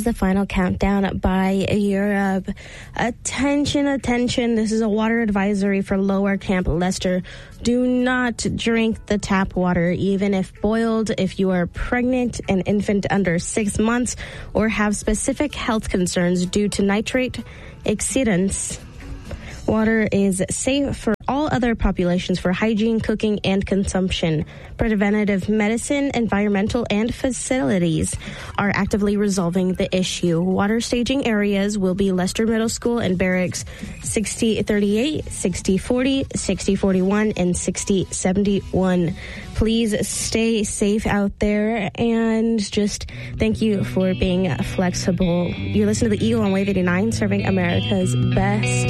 is the final countdown by Europe. Attention, attention. This is a water advisory for Lower Camp Leicester. Do not drink the tap water, even if boiled, if you are pregnant, an infant under 6 months, or have specific health concerns due to nitrate exceedance. Water is safe for all other populations for hygiene, cooking, and consumption. Preventative medicine, environmental, and facilities are actively resolving the issue. Water staging areas will be Leicester Middle School and Barracks 6038, 6040, 6041, and 6071. Please stay safe out there, and just thank you for being flexible. You listen to the Eagle on Wave 89, serving America's best.